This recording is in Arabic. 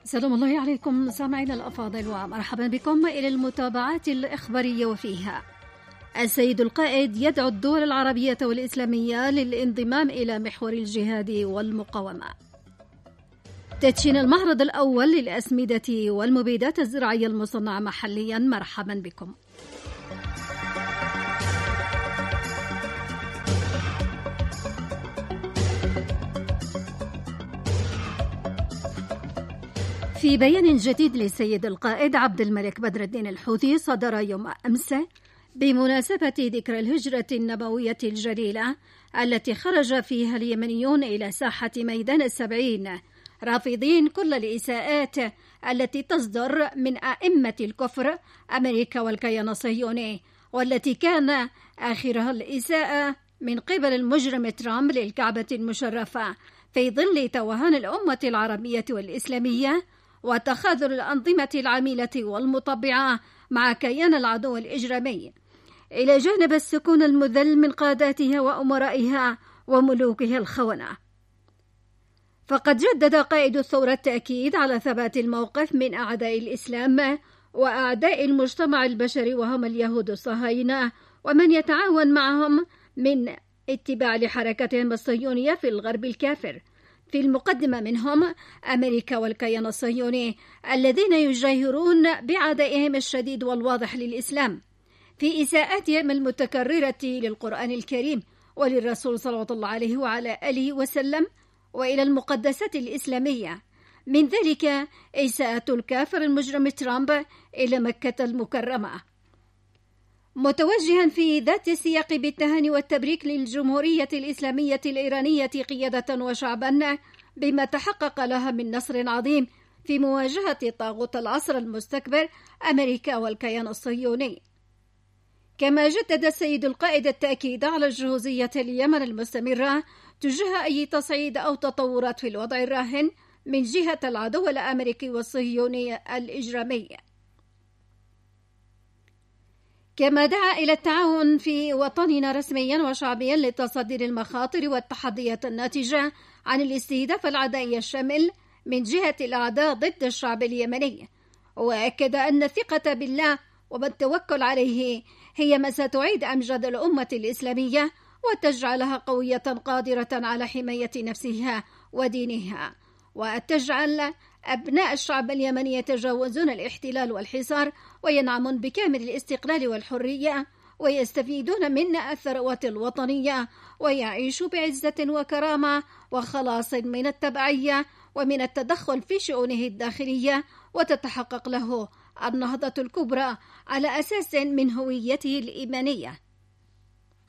سلام الله عليكم سامعينا الأفاضل، ومرحبا بكم إلى المتابعات الإخبارية. وفيها السيد القائد يدعو الدول العربية والإسلامية للانضمام إلى محور الجهاد والمقاومة. تدشين المعرض الأول للأسمدة والمبيدات الزراعية المصنعة محليا. مرحبا بكم. في بيان جديد للسيد القائد عبد الملك بدر الدين الحوثي صدر يوم أمس بمناسبة ذكرى الهجرة النبوية الجليلة التي خرج فيها اليمنيون إلى ساحة ميدان السبعين رافضين كل الإساءات التي تصدر من أئمة الكفر أمريكا والكيان الصهيوني، والتي كان آخرها الإساءة من قبل المجرم ترامب للكعبة المشرفة في ظل توهان الأمة العربية والإسلامية وتخاذل الأنظمة العميلة والمطبعة مع كيان العدو الإجرامي، إلى جانب السكون المذل من قاداتها وأمرائها وملوكها الخونة. فقد جدد قائد الثورة التأكيد على ثبات الموقف من أعداء الإسلام وأعداء المجتمع البشري، وهم اليهود الصهاينة ومن يتعاون معهم من اتباع لحركتهم الصهيونية في الغرب الكافر، في المقدمة منهم أمريكا والكيان الصهيوني الذين يجاهرون بعدائهم الشديد والواضح للإسلام في إساءاتهم المتكررة للقرآن الكريم وللرسول صلى الله عليه وعلى آله وسلم وإلى المقدسات الإسلامية، من ذلك إساءة الكافر المجرم ترامب إلى مكة المكرمة، متوجها في ذات السياق بالتهاني والتبريك للجمهورية الإسلامية الإيرانية قيادة وشعبا بما تحقق لها من نصر عظيم في مواجهة طاغوت العصر المستكبر أمريكا والكيان الصهيوني. كما جدد السيد القائد التأكيد على جهوزية اليمن المستمرة تجاه أي تصعيد أو تطورات في الوضع الراهن من جهة العدو الأمريكي والصهيوني الإجرامي. كما دعا إلى التعاون في وطننا رسميا وشعبيا لتصدي المخاطر والتحديات الناتجة عن الاستهداف العدائي الشامل من جهة الأعداء ضد الشعب اليمني، وأكد أن الثقة بالله والتوكل عليه هي ما ستعيد أمجاد الأمة الإسلامية وتجعلها قوية قادرة على حماية نفسها ودينها، وتجعل أبناء الشعب اليمني يتجاوزون الاحتلال والحصار وينعمون بكامل الاستقلال والحرية ويستفيدون من الثروات الوطنية ويعيشوا بعزة وكرامة وخلاص من التبعية ومن التدخل في شؤونه الداخلية، وتتحقق له النهضة الكبرى على أساس من هويته الإيمانية